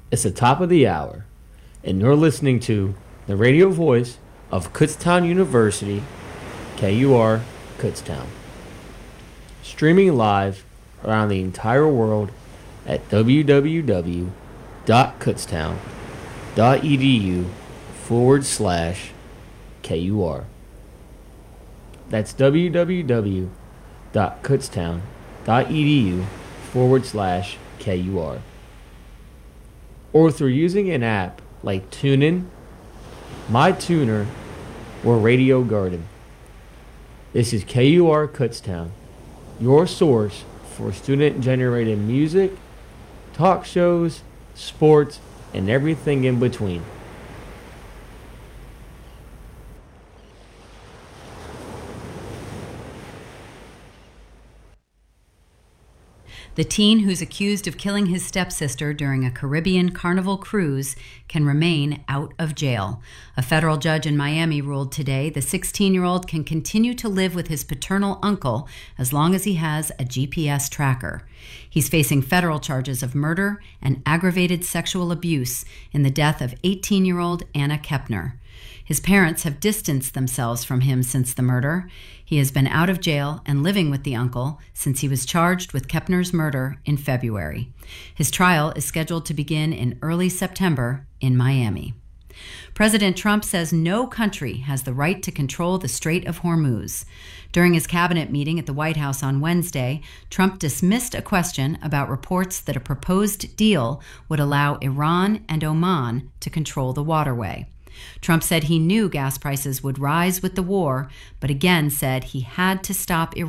It's the top of the hour, and you're listening to the radio voice of Kutztown University, KUR Kutztown. Streaming live around the entire world at www.kutztown.edu/KUR. That's www.kutztown.edu/KUR. Or through using an app like TuneIn, MyTuner, or Radio Garden. This is KUR Kutztown, your source for student-generated music, talk shows, sports, and everything in between. The teen who's accused of killing his stepsister during a Caribbean Carnival cruise can remain out of jail. A federal judge in Miami ruled today the 16-year-old can continue to live with his paternal uncle as long as he has a GPS tracker. He's facing federal charges of murder and aggravated sexual abuse in the death of 18-year-old Anna Kepner. His parents have distanced themselves from him since the murder. He has been out of jail and living with the uncle since he was charged with Kepner's murder in February. His trial is scheduled to begin in early September in Miami. President Trump says no country has the right to control the Strait of Hormuz. During his cabinet meeting at the White House on Wednesday, Trump dismissed a question about reports that a proposed deal would allow Iran and Oman to control the waterway. Trump said he knew gas prices would rise with the war, but again said he had to stop Iran